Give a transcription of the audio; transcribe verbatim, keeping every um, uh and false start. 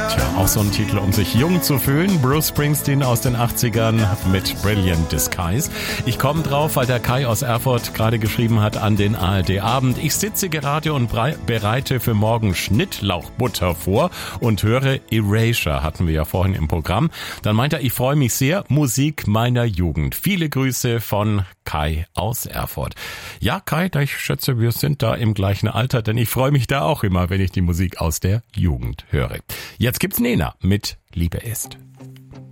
Tja, auch so ein Titel, um sich jung zu fühlen. Bruce Springsteen aus den achtzigern mit Brilliant Disguise. Ich komme drauf, weil der Kai aus Erfurt gerade geschrieben hat an den A R D-Abend. Ich sitze gerade und bereite für morgen Schnittlauchbutter vor und höre Erasure, hatten wir ja vorhin im Programm. Dann meint er, ich freue mich sehr, Musik meiner Jugend. Viele Grüße von Kai aus Erfurt. Ja, Kai, ich schätze, wir sind da im gleichen Alter, denn ich freue mich da auch immer, wenn ich die Musik aus der Jugend höre. Jetzt gibt's Nena mit Liebe ist.